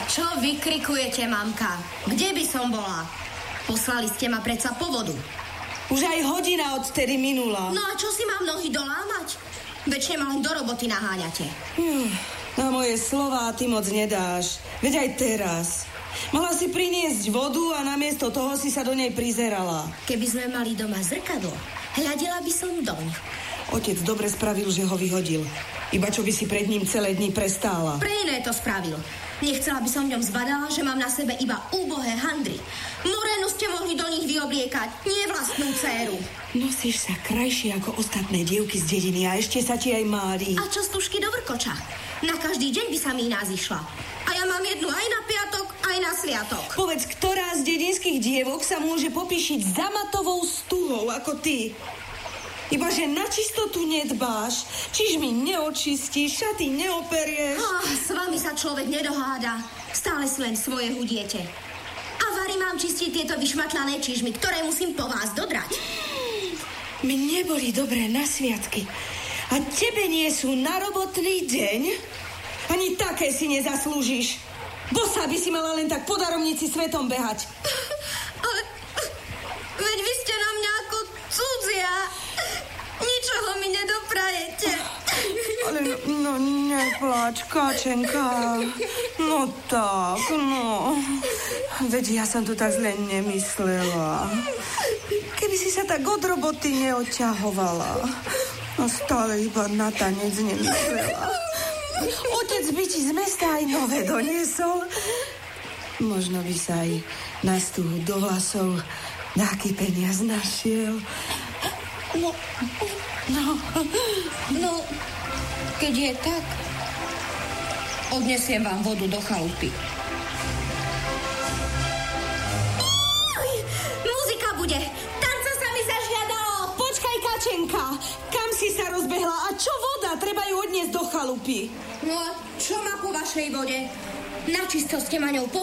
Čo vykrikujete, mamka? Kde by som bola? Poslali ste ma predsa po vodu. Už aj hodina odtedy minula. No a čo si mám nohy dolámať? Večne ma len do roboty naháňate. Na moje slová ty moc nedáš. Veď aj teraz. Mala si priniesť vodu a namiesto toho si sa do nej prizerala. Keby sme mali doma zrkadlo, hľadela by som doň. Otec dobre spravil, že ho vyhodil. Iba čo by si pred ním celé dni prestála. Pre iné to spravil. Nechcela by som v ňom zbadala, že mám na sebe iba úbohé handry. Morenu ste mohli do nich vyobliekať, nie vlastnú dcéru. Nosíš sa krajšie ako ostatné dievky z dediny a ešte sa ti aj mári. A čo stužky do vrkoča? Na každý deň by sa mi iná zišla. A ja mám jednu aj na piatok, aj na sviatok. Povedz, ktorá z dedinských dievok sa môže popíšiť za matovou stuhou ako ty? Ibaže na čistotu nedbáš, čižmy neočistíš, šaty neoperieš. S vami sa človek nedoháda. Stále si len svoje hudiete. A Vary mám čistiť tieto vyšmatlané čižmy, ktoré musím po vás dodrať. Mne boli dobré na sviatky. A tebe nie sú na robotný deň? Ani také si nezaslúžiš. Bosa by si mala len tak po daromnici svetom behať. Ale veď vy ste na mňa ako cudzia. Ničoho mi nedoprajete. Ale no nepláč, Káčenka. No tak, no. Veď ja som to tak zle nemyslela. Keby si sa tak od roboty neodťahovala. No stále iba na tanec nemyslela. Otec by ti z mesta aj nové doniesol. Možno by sa aj na stuhu do vlasov nejaký peniaz našiel. No, keď je tak, odnesiem vám vodu do chalupy. Muzika bude, tanca sa mi zažiadalo. Počkaj, Kačenka, kam si sa rozbehla? A čo voda? Treba ju odniesť do chalupy. No a čo má po vašej vode? Načisto ste ma ňou